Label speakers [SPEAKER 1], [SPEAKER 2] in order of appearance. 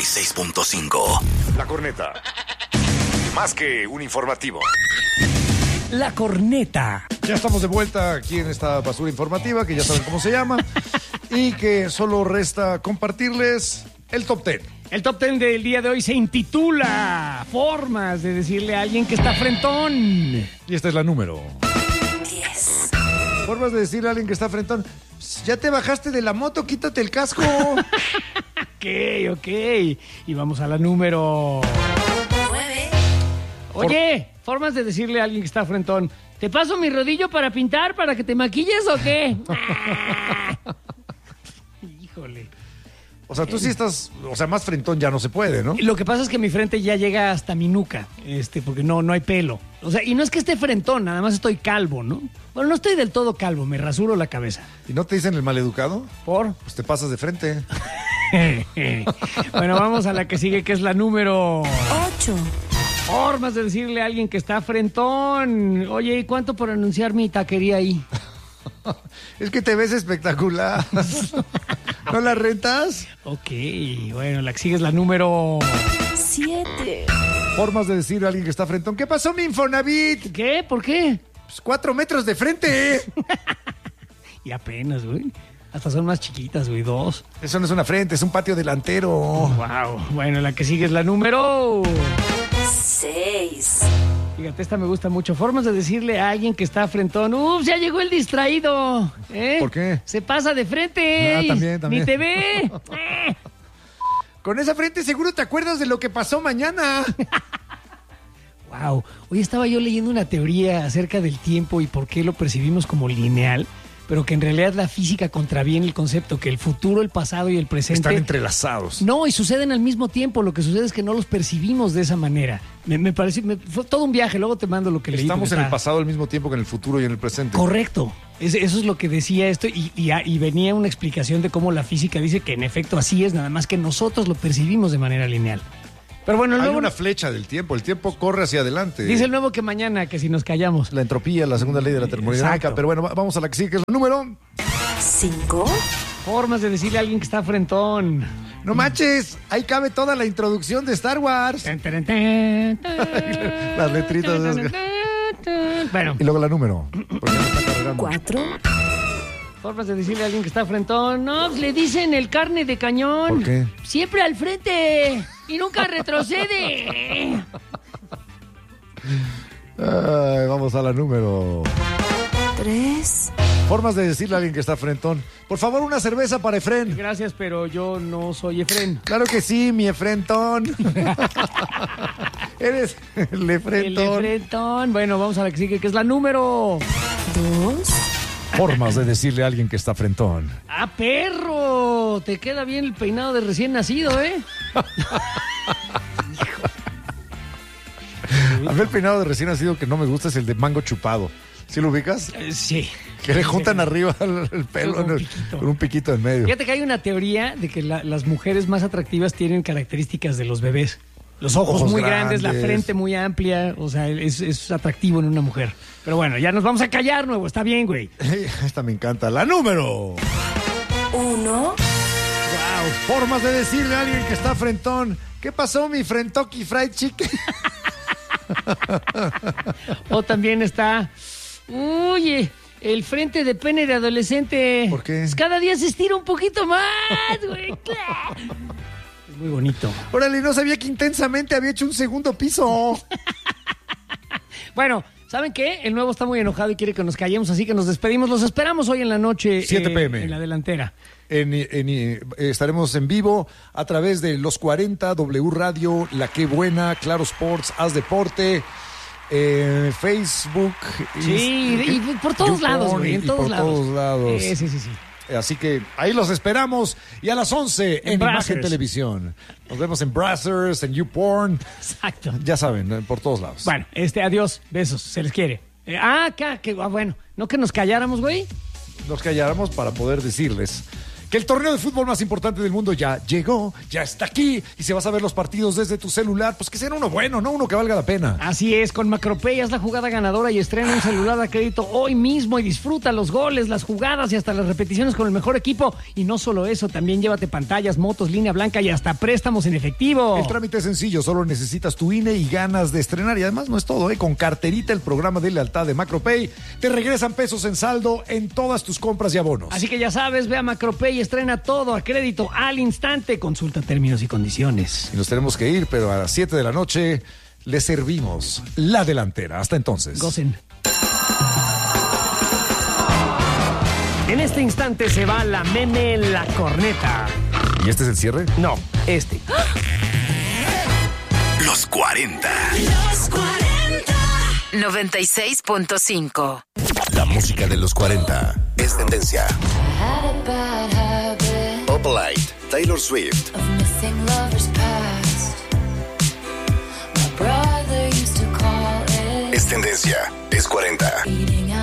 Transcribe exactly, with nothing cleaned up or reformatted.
[SPEAKER 1] seis punto cinco.
[SPEAKER 2] La Corneta. Más que un informativo.
[SPEAKER 3] La Corneta.
[SPEAKER 4] Ya estamos de vuelta aquí en esta basura informativa, que ya saben cómo se llama, y que solo resta compartirles el top ten.
[SPEAKER 3] El top ten del día de hoy se intitula Formas de decirle a alguien que está frentón.
[SPEAKER 4] Y esta es la número
[SPEAKER 1] diez.
[SPEAKER 4] Formas de decirle a alguien que está frentón: ya te bajaste de la moto, quítate el casco.
[SPEAKER 3] Ok, ok. Y vamos a la número
[SPEAKER 1] nueve.
[SPEAKER 3] Oye, formas de decirle a alguien que está frentón: ¿te paso mi rodillo para pintar, para que te maquilles o qué? Híjole.
[SPEAKER 4] O sea, tú sí estás, o sea, más frentón ya no se puede, ¿no?
[SPEAKER 3] Lo que pasa es que mi frente ya llega hasta mi nuca, este, porque no, no hay pelo. O sea, y no es que esté frentón, nada más estoy calvo, ¿no? Bueno, no estoy del todo calvo, me rasuro la cabeza.
[SPEAKER 4] ¿Y no te dicen el maleducado?
[SPEAKER 3] ¿Por?
[SPEAKER 4] Pues te pasas de frente.
[SPEAKER 3] Bueno, vamos a la que sigue, que es la número
[SPEAKER 1] ocho.
[SPEAKER 3] Formas de decirle a alguien que está frentón: oye, ¿y cuánto por anunciar mi taquería ahí?
[SPEAKER 4] Es que te ves espectacular. ¿No la rentas?
[SPEAKER 3] Ok, bueno, la que sigue es la número
[SPEAKER 1] siete.
[SPEAKER 4] Formas de decirle a alguien que está frentón: ¿qué pasó, mi Infonavit?
[SPEAKER 3] ¿Qué? ¿Por qué?
[SPEAKER 4] Pues cuatro metros de frente.
[SPEAKER 3] Y apenas, güey. Hasta son más chiquitas, güey, dos.
[SPEAKER 4] Eso no es una frente, es un patio delantero.
[SPEAKER 3] Wow. Bueno, la que sigue es la número
[SPEAKER 1] seis.
[SPEAKER 3] Fíjate, esta me gusta mucho. Formas de decirle a alguien que está frentón: ¡ups, ya llegó el distraído! ¿Eh?
[SPEAKER 4] ¿Por qué?
[SPEAKER 3] Se pasa de frente.
[SPEAKER 4] Ah, también, también.
[SPEAKER 3] Ni te ve.
[SPEAKER 4] Con esa frente seguro te acuerdas de lo que pasó mañana.
[SPEAKER 3] Wow. Hoy estaba yo leyendo una teoría acerca del tiempo y por qué lo percibimos como lineal, pero que en realidad la física contraviene el concepto, que el futuro, el pasado y el presente
[SPEAKER 4] están entrelazados.
[SPEAKER 3] No, y suceden al mismo tiempo. Lo que sucede es que no los percibimos de esa manera. Me, me pareció, me, fue todo un viaje. Luego te mando lo que leí.
[SPEAKER 4] Estamos en
[SPEAKER 3] está...
[SPEAKER 4] el pasado al mismo tiempo que en el futuro y en el presente.
[SPEAKER 3] Correcto. Es, eso es lo que decía esto. Y, y, y venía una explicación de cómo la física dice que en efecto así es, nada más que nosotros lo percibimos de manera lineal. Pero bueno,
[SPEAKER 4] Hay
[SPEAKER 3] luego
[SPEAKER 4] una flecha del tiempo. El tiempo corre hacia adelante.
[SPEAKER 3] dice el nuevo que mañana, que si nos callamos.
[SPEAKER 4] La entropía, la segunda ley de la termodinámica.
[SPEAKER 3] Exacto.
[SPEAKER 4] Pero bueno, vamos a la que sigue, que es la número
[SPEAKER 1] cinco.
[SPEAKER 3] Formas de decirle a alguien que está frentón:
[SPEAKER 4] no manches, ahí cabe toda la introducción de Star Wars. Las letritas.
[SPEAKER 3] Bueno.
[SPEAKER 4] Y luego la número. Porque ya me está cargando.
[SPEAKER 1] cuatro.
[SPEAKER 3] Formas de decirle a alguien que está frentón: no, pues le dicen el carne de cañón.
[SPEAKER 4] ¿Por qué?
[SPEAKER 3] Siempre al frente y nunca retrocede.
[SPEAKER 4] Ay, vamos a la número
[SPEAKER 1] tres.
[SPEAKER 4] Formas de decirle a alguien que está frentón: por favor, una cerveza para Efren.
[SPEAKER 3] Gracias, pero yo no soy Efren.
[SPEAKER 4] Claro que sí, mi Efrentón. Eres el
[SPEAKER 3] El
[SPEAKER 4] Efrentón.
[SPEAKER 3] Efrentón. Bueno, vamos a la que sigue, que es la número
[SPEAKER 1] dos.
[SPEAKER 4] Formas de decirle a alguien que está frentón:
[SPEAKER 3] ¡ah, perro! Te queda bien el peinado de recién nacido, ¿eh?
[SPEAKER 4] A mí el peinado de recién nacido que no me gusta es el de mango chupado. ¿Sí lo ubicas?
[SPEAKER 3] Eh, sí.
[SPEAKER 4] Que le juntan arriba el, el pelo
[SPEAKER 3] Con un
[SPEAKER 4] ¿no?
[SPEAKER 3] piquito.
[SPEAKER 4] Con un piquito en medio.
[SPEAKER 3] Fíjate que hay una teoría de que la- las mujeres más atractivas tienen características de los bebés. Los ojos,
[SPEAKER 4] Ojos
[SPEAKER 3] muy grandes,
[SPEAKER 4] grandes.
[SPEAKER 3] la frente muy amplia, o sea, es, es atractivo en una mujer. Pero bueno, ya nos vamos a callar, nuevo, está bien, güey.
[SPEAKER 4] Esta me encanta. La número.
[SPEAKER 1] uno.
[SPEAKER 3] Wow.
[SPEAKER 4] Formas de decirle a alguien que está frentón: ¿qué pasó, mi Frentoki Fried Chicken?
[SPEAKER 3] O también está, oye, el frente de pene de adolescente.
[SPEAKER 4] ¿Por qué?
[SPEAKER 3] Pues cada día se estira un poquito más, güey. Es muy bonito.
[SPEAKER 4] Órale, no sabía que intensamente había hecho un segundo piso.
[SPEAKER 3] Bueno, ¿saben qué? El nuevo está muy enojado y quiere que nos callemos, así que nos despedimos. Los esperamos hoy en la noche.
[SPEAKER 4] siete pe eme.
[SPEAKER 3] En la delantera.
[SPEAKER 4] En, en, eh, estaremos en vivo a través de Los cuarenta, W Radio, La Que Buena, Claro Sports, Haz Deporte, eh, Facebook.
[SPEAKER 3] Sí, y, y por todos
[SPEAKER 4] YouPorn,
[SPEAKER 3] lados, güey, en
[SPEAKER 4] y
[SPEAKER 3] todos
[SPEAKER 4] por
[SPEAKER 3] lados.
[SPEAKER 4] todos lados.
[SPEAKER 3] Sí, sí, sí, sí.
[SPEAKER 4] Así que ahí los esperamos. Y a las once en,
[SPEAKER 3] En
[SPEAKER 4] Imagen
[SPEAKER 3] Brazzers.
[SPEAKER 4] Televisión. Nos vemos en Brazzers, en YouPorn.
[SPEAKER 3] Exacto.
[SPEAKER 4] Ya saben, eh, por todos lados.
[SPEAKER 3] Bueno, este, adiós, besos, se les quiere. Eh, ah, acá, que ah, bueno, no que nos calláramos, güey.
[SPEAKER 4] Nos calláramos para poder decirles que el torneo de fútbol más importante del mundo ya llegó, ya está aquí, y si vas a ver los partidos desde tu celular, pues que sea uno bueno, no uno que valga la pena.
[SPEAKER 3] Así es, con Macropay haz la jugada ganadora y estrena un celular a crédito hoy mismo y disfruta los goles, las jugadas y hasta las repeticiones con el mejor equipo. Y no solo eso, también llévate pantallas, motos, línea blanca y hasta préstamos en efectivo.
[SPEAKER 4] El trámite es sencillo, solo necesitas tu I N E y ganas de estrenar. Y además no es todo, ¿eh? Con Carterita, el programa de lealtad de Macropay, te regresan pesos en saldo en todas tus compras y abonos.
[SPEAKER 3] Así que ya sabes, ve a Macropay y estrena todo a crédito al instante. Consulta términos y condiciones.
[SPEAKER 4] Y nos tenemos que ir, pero a las siete de la noche le servimos la delantera. Hasta entonces.
[SPEAKER 3] Gocen. En este instante se va la meme la corneta.
[SPEAKER 4] ¿Y este es el cierre?
[SPEAKER 3] No, este.
[SPEAKER 2] Los cuarenta.
[SPEAKER 1] Los cuarenta. noventa y seis punto cinco.
[SPEAKER 2] La música de los cuarenta es tendencia.
[SPEAKER 5] Had a bad habit
[SPEAKER 2] Opalite, Taylor Swift.
[SPEAKER 5] of missing lovers past. My brother used to call it
[SPEAKER 2] Es tendencia. Es cuarenta.
[SPEAKER 5] eating